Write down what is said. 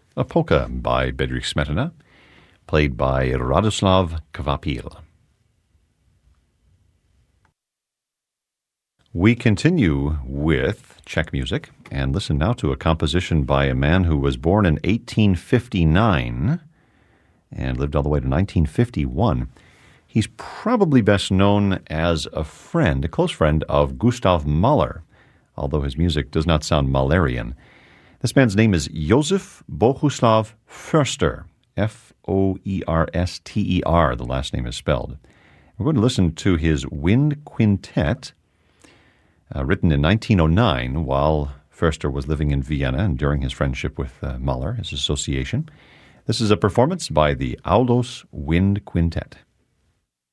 a polka by Bedřich Smetana, played by Radoslav Kvapil. We continue with Czech music, and listen now to a composition by a man who was born in 1859 and lived all the way to 1951. He's probably best known as a close friend of Gustav Mahler, although his music does not sound Mahlerian. This man's name is Josef Bohuslav Förster, F-O-E-R-S-T-E-R, the last name is spelled. We're going to listen to his Wind Quintet, written in 1909 while Förster was living in Vienna and during his friendship with Mahler, his association. This is a performance by the Aulos Wind Quintet.